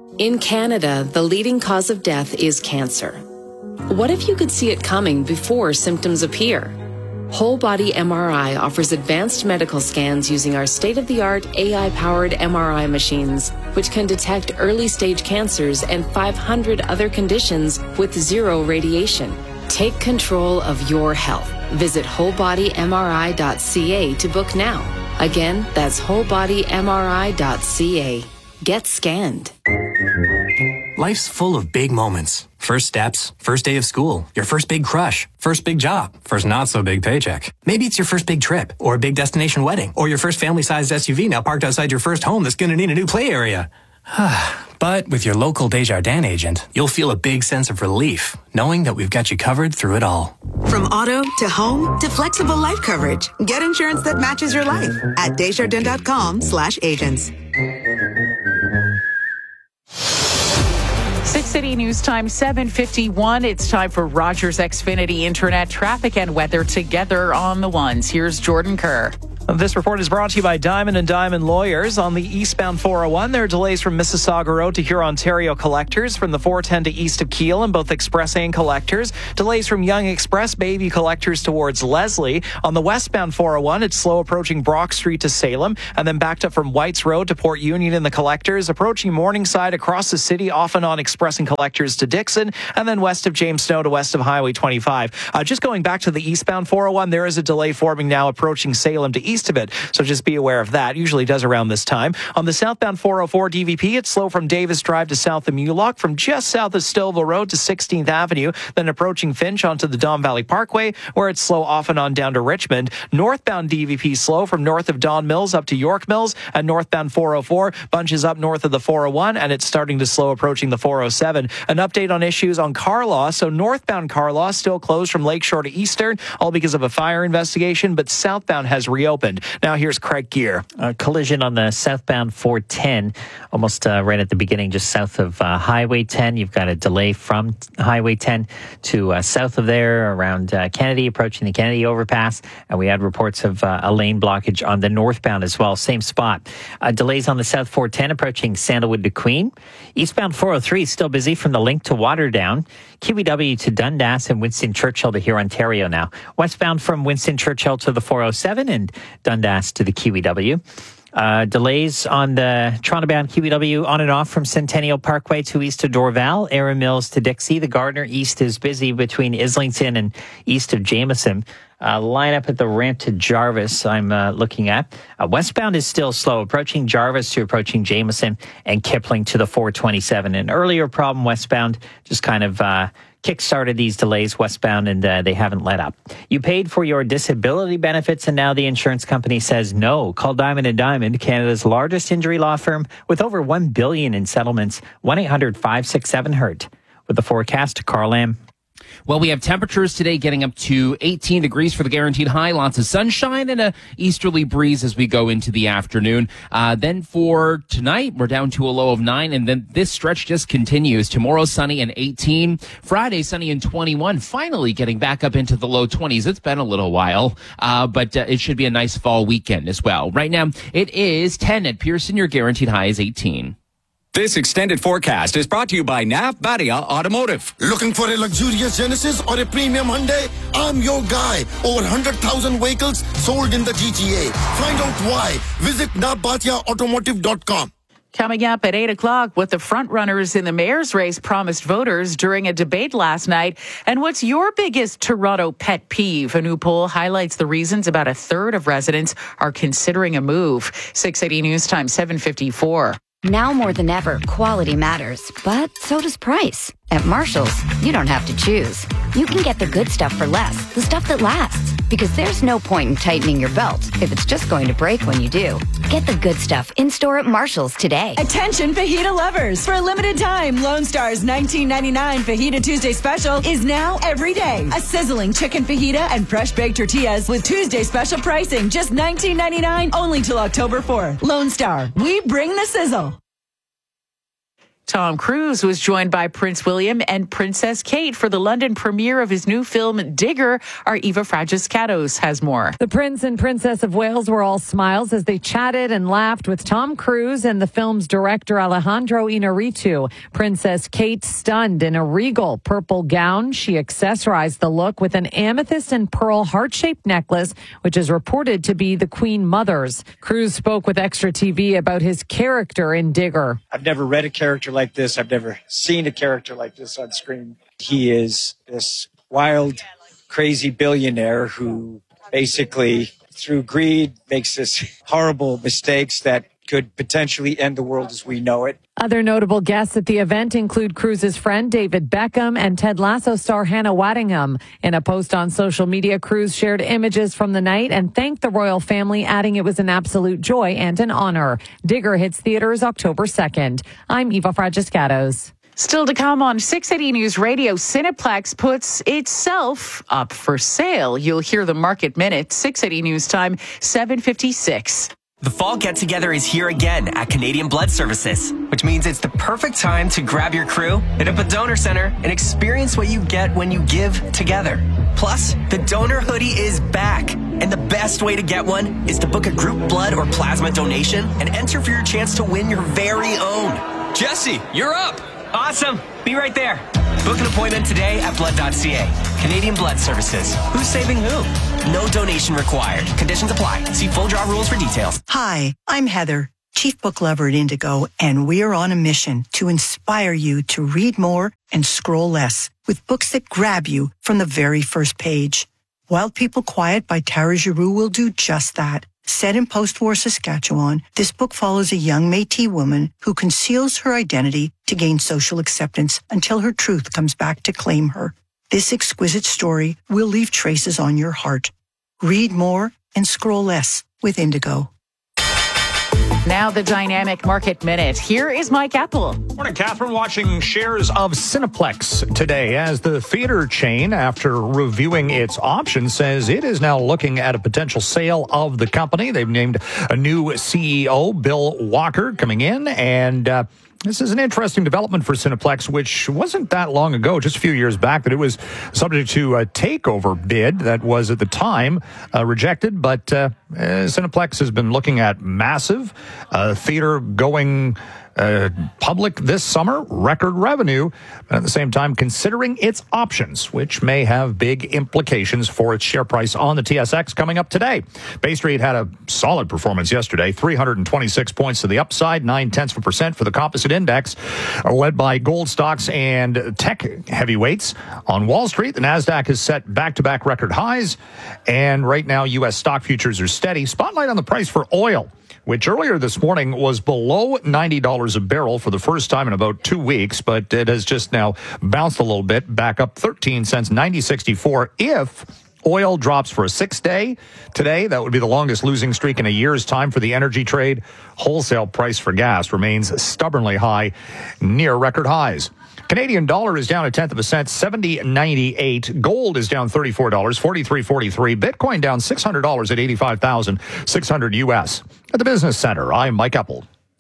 In Canada, the leading cause of death is cancer. What if you could see it coming before symptoms appear? Whole Body M R I offers advanced medical scans using our state-of-the-art A I-powered M R I machines, which can detect early-stage cancers and five hundred other conditions with zero radiation. Take control of your health. Visit whole body M R I dot C A to book now. Again, that's whole body M R I dot C A. Get scanned. Life's full of big moments. First steps, first day of school, your first big crush, first big job, first not so big paycheck. Maybe it's your first big trip, or a big destination wedding, or your first family-sized S U V now parked outside your first home that's going to need a new play area. But with your local Desjardins agent, you'll feel a big sense of relief, knowing that we've got you covered through it all. From auto to home to flexible life coverage, get insurance that matches your life at Desjardins.com slash agents. six City News Time, seven fifty-one. It's time for Rogers Xfinity Internet traffic and weather together on the ones. Here's Jordan Kerr. This report is brought to you by Diamond and Diamond Lawyers. On the eastbound four oh one, there are delays from Mississauga Road to Huron-Ontario collectors, from the four ten to east of Kiel in both express and collectors. Delays from Yonge Express Bayview collectors towards Leslie. On the westbound four oh one, it's slow approaching Brock Street to Salem, and then backed up from Whites Road to Port Union in the collectors, approaching Morningside across the city, off and on express and collectors to Dixon, and then west of James Snow to west of Highway twenty-five. Uh, just going back to the eastbound four oh one, there is a delay forming now approaching Salem to east of it, so just be aware of that. Usually does around this time. On the southbound four oh four D V P, it's slow from Davis Drive to south of Mulock, from just south of Stillville Road to sixteenth Avenue, then approaching Finch onto the Don Valley Parkway, where it's slow off and on down to Richmond. Northbound D V P slow from north of Don Mills up to York Mills, and northbound four oh four bunches up north of the four oh one, and it's starting to slow approaching the four oh seven. An update on issues on Carlaw. So northbound Carlaw still closed from Lakeshore to Eastern, all because of a fire investigation, but southbound has reopened. Now here's Craig Gear. A collision on the southbound four ten, almost uh, right at the beginning, just south of uh, Highway ten. You've got a delay from Highway ten to uh, south of there, around uh, Kennedy, approaching the Kennedy overpass. And we had reports of uh, a lane blockage on the northbound as well, same spot. Uh, delays on the south four ten approaching Sandalwood to Queen. Eastbound four oh three is still busy from the link to Waterdown. Kiwi W to Dundas and Winston Churchill to Huron-Ontario now. Westbound from Winston Churchill to the four oh seven and Dundas to the Kiwi W. Uh, delays on the Toronto-bound Kiwi W on and off from Centennial Parkway to east of Dorval, Erin Mills to Dixie. The Gardner East is busy between Islington and east of Jameson. Uh, line up at the ramp to Jarvis I'm uh, looking at. Uh, westbound is still slow, approaching Jarvis to approaching Jameson and Kipling to the four twenty-seven. An earlier problem westbound just kind of uh, kick-started these delays westbound, and uh, they haven't let up. You paid for your disability benefits, and now the insurance company says no. Call Diamond and Diamond, Canada's largest injury law firm with over one billion dollars in settlements. one eight hundred five six seven hurt. With the forecast, Carl Lamb. Well, we have temperatures today getting up to eighteen degrees for the guaranteed high. Lots of sunshine and a easterly breeze as we go into the afternoon. Uh, then for tonight, we're down to a low of nine, and then this stretch just continues. Tomorrow, sunny and eighteen. Friday, sunny and twenty-one. Finally getting back up into the low twenties. It's been a little while, uh, but uh, it should be a nice fall weekend as well. Right now, it is ten at Pearson. Your guaranteed high is eighteen. This extended forecast is brought to you by N A F Badia Automotive. Looking for a luxurious Genesis or a premium Hyundai? I'm your guy. Over one hundred thousand vehicles sold in the G T A. Find out why. Visit N A F Badia Automotive dot com. Coming up at eight o'clock, what the front-runners in the mayor's race promised voters during a debate last night. And what's your biggest Toronto pet peeve? A new poll highlights the reasons about a third of residents are considering a move. six eighty News Time, seven fifty-four. Now more than ever, quality matters, but so does price. At Marshall's, you don't have to choose. You can get the good stuff for less, the stuff that lasts. Because there's no point in tightening your belt if it's just going to break when you do. Get the good stuff in-store at Marshall's today. Attention fajita lovers. For a limited time, Lone Star's nineteen ninety-nine Fajita Tuesday special is now every day. A sizzling chicken fajita and fresh baked tortillas with Tuesday special pricing. Just nineteen ninety-nine only till October fourth. Lone Star, we bring the sizzle. Tom Cruise was joined by Prince William and Princess Kate for the London premiere of his new film, Digger. Our Eva Fragiscatos has more. The Prince and Princess of Wales were all smiles as they chatted and laughed with Tom Cruise and the film's director, Alejandro Inarritu. Princess Kate stunned in a regal purple gown. She accessorized the look with an amethyst and pearl heart-shaped necklace, which is reported to be the Queen Mother's. Cruise spoke with Extra T V about his character in Digger. I've never read a character like this. I've never seen a character like this on screen. He is this wild, crazy billionaire who basically, through greed, makes this horrible mistakes that could potentially end the world as we know it. Other notable guests at the event include Cruise's friend David Beckham and Ted Lasso star Hannah Waddingham. In a post on social media, Cruise shared images from the night and thanked the royal family, adding it was an absolute joy and an honor. Digger hits theaters October second. I'm Eva Fragiscatos. Still to come on six eighty News Radio, Cineplex puts itself up for sale. You'll hear the Market Minute, six eighty News Time, seven fifty-six. The fall get-together is here again at Canadian Blood Services, which means it's the perfect time to grab your crew, hit up a donor center, and experience what you get when you give together. Plus, the donor hoodie is back, and the best way to get one is to book a group blood or plasma donation and enter for your chance to win your very own. Jesse, you're up! Awesome. Be right there. Book an appointment today at blood dot c a. Canadian Blood Services. Who's saving who? No donation required. Conditions apply. See full draw rules for details. Hi, I'm Heather, Chief Book Lover at Indigo, and we're on a mission to inspire you to read more and scroll less with books that grab you from the very first page. Wild People Quiet by Tara Giroux will do just that. Set in post-war Saskatchewan, this book follows a young Métis woman who conceals her identity to gain social acceptance until her truth comes back to claim her. This exquisite story will leave traces on your heart. Read more and scroll less with Indigo. Now the Dynamic Market Minute. Here is Mike Apple. Morning, Catherine. Watching shares of Cineplex today as the theater chain, after reviewing its options, says it is now looking at a potential sale of the company. They've named a new C E O, Bill Walker, coming in, and uh, this is an interesting development for Cineplex, which wasn't that long ago, just a few years back, that it was subject to a takeover bid that was at the time uh, rejected. But uh, uh, Cineplex has been looking at massive uh, theater going Uh, public this summer, record revenue, but at the same time considering its options, which may have big implications for its share price on the T S X coming up today. Bay Street had a solid performance yesterday, three hundred twenty-six points to the upside, nine tenths of a percent for the composite index, led by gold stocks and tech heavyweights. On Wall Street, the NASDAQ has set back-to-back record highs, and right now U S stock futures are steady. Spotlight on the price for oil, which earlier this morning was below ninety dollars a barrel for the first time in about two weeks, but it has just now bounced a little bit, back up thirteen cents, ninety sixty-four. If oil drops for a six-day today, that would be the longest losing streak in a year's time for the energy trade. Wholesale price for gas remains stubbornly high, near record highs. Canadian dollar is down a tenth of a cent, seventy ninety-eight. Gold is down thirty-four dollars, forty-three forty-three. Bitcoin down six hundred dollars at eighty-five thousand six hundred U S. At the Business Center, I'm Mike Apple.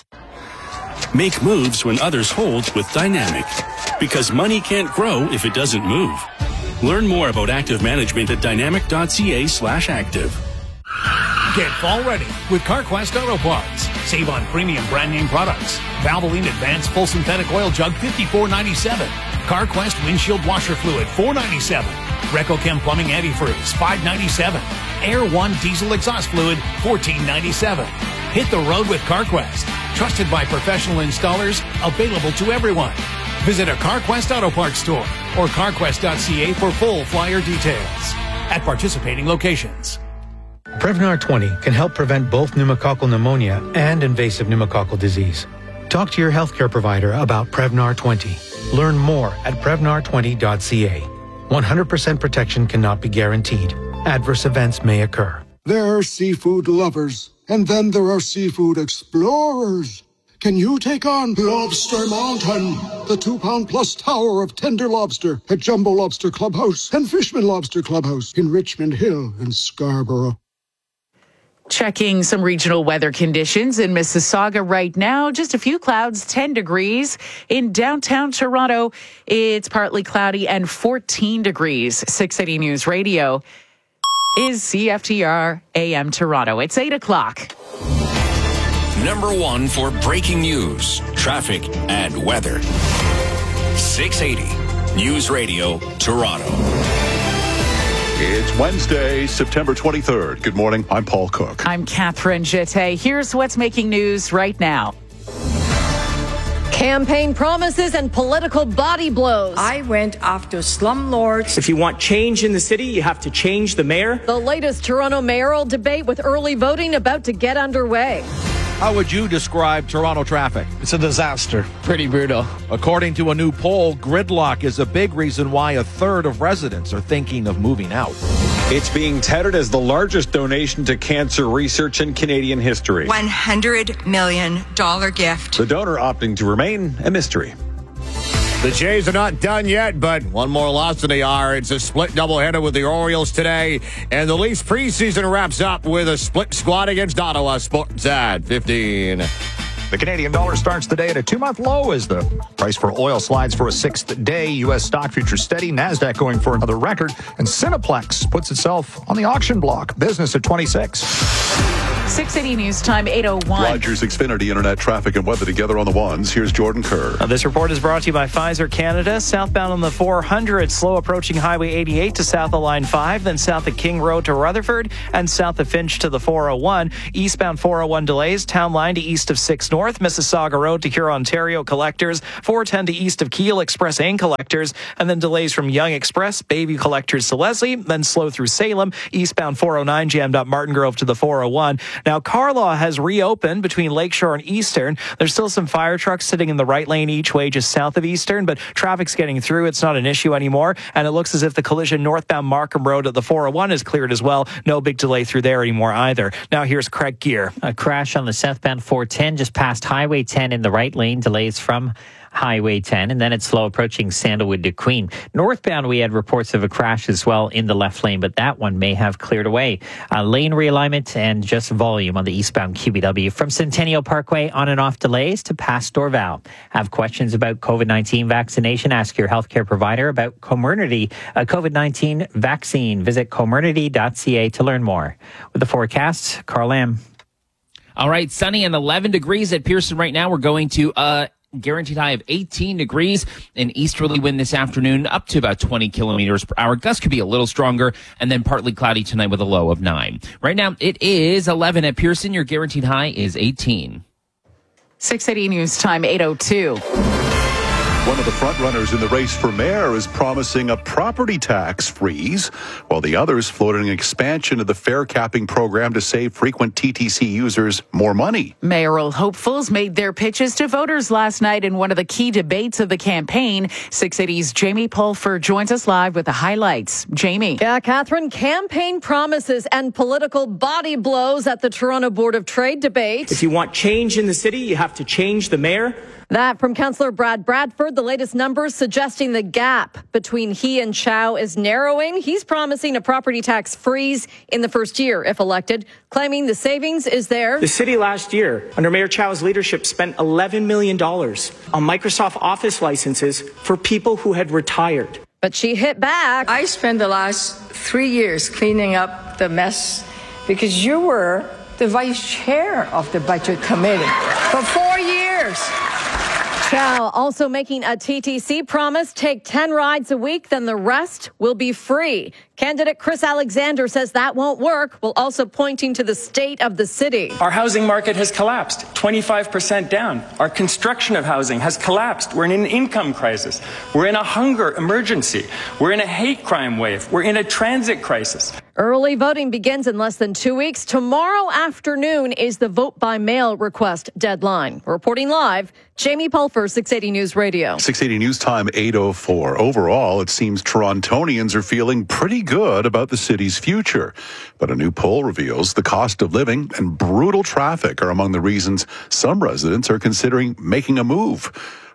Make moves when others hold with Dynamic, because money can't grow if it doesn't move. Learn more about active management at dynamic dot c a slash active. Get fall ready with CarQuest Auto Parts. Save on premium brand name products. Valvoline Advanced Full Synthetic Oil Jug fifty-four ninety-seven. CarQuest Windshield Washer Fluid four ninety-seven. RecoChem Plumbing Antifreeze five ninety-seven. Air One Diesel Exhaust Fluid fourteen ninety-seven. Hit the road with CarQuest. Trusted by professional installers, available to everyone. Visit a CarQuest Auto Parts store or carquest dot c a for full flyer details at participating locations. Prevnar twenty can help prevent both pneumococcal pneumonia and invasive pneumococcal disease. Talk to your healthcare provider about Prevnar twenty. Learn more at prevnar twenty dot c a. one hundred percent protection cannot be guaranteed. Adverse events may occur. There are seafood lovers, and then there are seafood explorers. Can you take on Lobster Mountain, the two-pound-plus tower of tender lobster at Jumbo Lobster Clubhouse and Fishman Lobster Clubhouse in Richmond Hill and Scarborough? Checking some regional weather conditions in Mississauga right now. Just a few clouds, ten degrees. In downtown Toronto, it's partly cloudy and fourteen degrees. six eighty News Radio is C F T R A M Toronto. It's eight o'clock. Number one for breaking news, traffic, and weather. six eighty News Radio Toronto. It's Wednesday, September twenty-third. Good morning. I'm Paul Cook. I'm Catherine Jette. Here's what's making news right now. Campaign promises and political body blows. I went after slumlords. If you want change in the city, you have to change the mayor. The latest Toronto mayoral debate with early voting about to get underway. How would you describe Toronto traffic? It's a disaster. Pretty brutal. According to a new poll, gridlock is a big reason why a third of residents are thinking of moving out. It's being touted as the largest donation to cancer research in Canadian history. one hundred million dollars gift. The donor opting to remain a mystery. The Jays are not done yet, but one more loss than they are. It's a split doubleheader with the Orioles today. And the Leafs preseason wraps up with a split squad against Ottawa. Sports at fifteen. The Canadian dollar starts the day at a two-month low as the price for oil slides for a sixth day. U S stock futures steady. NASDAQ going for another record. And Cineplex puts itself on the auction block. Business at twenty-six. six eighty News Time, eight oh one. Rogers Xfinity Internet traffic and weather together on the ones. Here's Jordan Kerr. Uh, this report is brought to you by Pfizer Canada. Southbound on the four hundred, slow approaching Highway eighty-eight to south of Line five, then south of King Road to Rutherford, and south of Finch to the four oh one. Eastbound four oh one delays, Town Line to east of six North, Mississauga Road to Huron, Ontario collectors, four ten to east of Keele Express and collectors, and then delays from Young Express, Bayview collectors to Leslie, then slow through Salem. Eastbound four oh nine jammed up Martin Grove to the four oh one. Now, Carlaw has reopened between Lakeshore and Eastern. There's still some fire trucks sitting in the right lane each way just south of Eastern, but traffic's getting through. It's not an issue anymore, and it looks as if the collision northbound Markham Road at the four oh one is cleared as well. No big delay through there anymore either. Now here's Craig Gear. A crash on the southbound four ten just past Highway ten in the right lane. Delays from Highway ten, and then it's slow approaching Sandalwood to Queen. Northbound, we had reports of a crash as well in the left lane, but that one may have cleared away. Uh, lane realignment and just volume on the eastbound Q B W from Centennial Parkway on and off delays to past Dorval. Have questions about COVID nineteen vaccination? Ask your healthcare provider about Comirnaty, a COVID nineteen vaccine. Visit comirnaty dot c a to learn more. With the forecast, Carl Lamb. All right, sunny and eleven degrees at Pearson right now. We're going to uh guaranteed high of eighteen degrees. An easterly wind this afternoon up to about twenty kilometers per hour. Gusts could be a little stronger, and then partly cloudy tonight with a low of nine. Right now, it is eleven at Pearson. Your guaranteed high is eighteen. six eighty News Time, eight oh two. One of the frontrunners in the race for mayor is promising a property tax freeze, while the others floated an expansion of the fare capping program to save frequent T T C users more money. Mayoral hopefuls made their pitches to voters last night in one of the key debates of the campaign. six eighty's Jamie Pulford joins us live with the highlights. Jamie. Yeah, Catherine, campaign promises and political body blows at the Toronto Board of Trade debate. If you want change in the city, you have to change the mayor. That from Councillor Brad Bradford. The latest numbers suggesting the gap between he and Chow is narrowing. He's promising a property tax freeze in the first year if elected, claiming the savings is there. The city last year, under Mayor Chow's leadership, spent eleven million dollars on Microsoft Office licenses for people who had retired. But she hit back. I spent the last three years cleaning up the mess because you were the vice chair of the budget committee for four years. Chow also making a T T C promise, take ten rides a week, then the rest will be free. Candidate Chris Alexander says that won't work, while also pointing to the state of the city. Our housing market has collapsed, twenty-five percent down. Our construction of housing has collapsed. We're in an income crisis. We're in a hunger emergency. We're in a hate crime wave. We're in a transit crisis. Early voting begins in less than two weeks. Tomorrow afternoon is the vote by mail request deadline. Reporting live, Jamie Pulford, six eighty News Radio. six eighty News Time, eight oh four. Overall, it seems Torontonians are feeling pretty good about the city's future. But a new poll reveals the cost of living and brutal traffic are among the reasons some residents are considering making a move.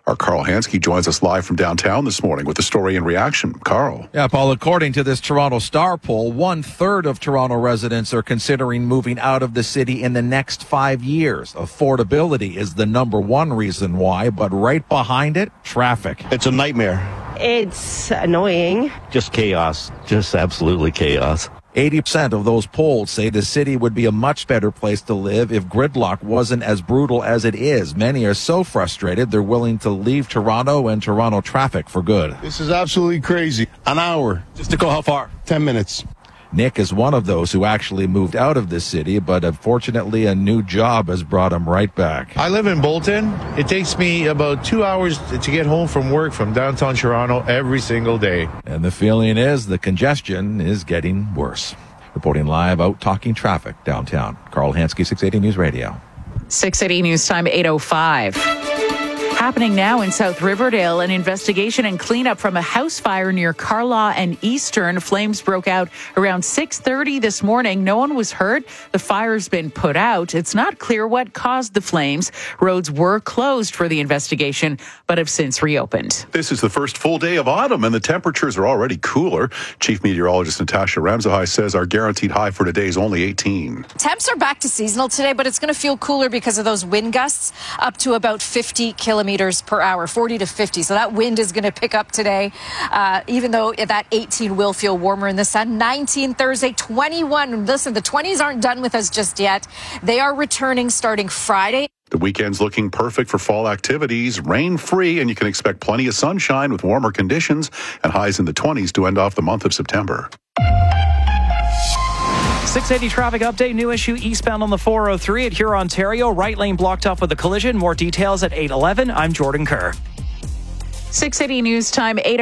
Our Carl Hansky joins us live from downtown this morning with the story and reaction. Carl. Yeah, Paul, according to this Toronto Star poll, one third of Toronto residents are considering moving out of the city in the next five years. Affordability is the number one reason why, but right behind it, traffic. It's a nightmare. It's annoying. Just chaos. Just absolutely chaos. eighty percent of those polled say the city would be a much better place to live if gridlock wasn't as brutal as it is. Many are so frustrated they're willing to leave Toronto and Toronto traffic for good. This is absolutely crazy. An hour. Just to go how far? Ten minutes. Nick is one of those who actually moved out of the city, but unfortunately a new job has brought him right back. I live in Bolton. It takes me about two hours to get home from work from downtown Toronto every single day. And the feeling is the congestion is getting worse. Reporting live out talking traffic downtown. Carl Hansky, six eighty News Radio. six eighty News Time, eight oh five. Happening now in South Riverdale, an investigation and cleanup from a house fire near Carlaw and Eastern. Flames broke out around six thirty this morning. No one was hurt. The fire's been put out. It's not clear what caused the flames. Roads were closed for the investigation, but have since reopened. This is the first full day of autumn, and the temperatures are already cooler. Chief Meteorologist Natasha Ramsahai says our guaranteed high for today is only eighteen. Temps are back to seasonal today, but it's going to feel cooler because of those wind gusts up to about fifty kilometers per hour, forty to fifty. So that wind is going to pick up today, uh, even though that eighteen will feel warmer in the sun. nineteen Thursday, twenty-one. Listen, the twenties aren't done with us just yet. They are returning starting Friday. The weekend's looking perfect for fall activities, rain-free, and you can expect plenty of sunshine with warmer conditions and highs in the twenties to end off the month of September. six eighty traffic update. New issue eastbound on the four oh three at Huron, Ontario. Right lane blocked off with a collision. More details at eight eleven. I'm Jordan Kerr. six eighty News Time, eight